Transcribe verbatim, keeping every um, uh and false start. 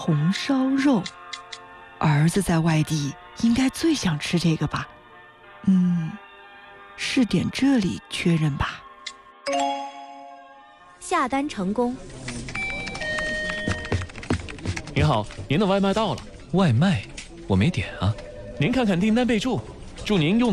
红烧肉。儿子在外地，应该最想吃这个吧？嗯，是点这里确认吧。 下单成功。 您好，您的外卖到了。 外卖？我没点啊。 您看看订单备注，祝您用。